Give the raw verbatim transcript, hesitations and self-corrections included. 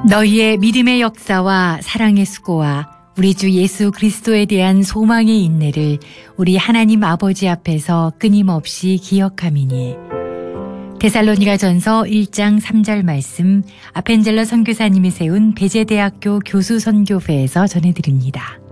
너희의 믿음의 역사와 사랑의 수고와 우리 주 예수 그리스도에 대한 소망의 인내를 우리 하나님 아버지 앞에서 끊임없이 기억함이니. 데살로니가전서 일 장 삼 절 말씀 아펜젤러 선교사님이 세운 배제대학교 교수 선교회에서 전해드립니다.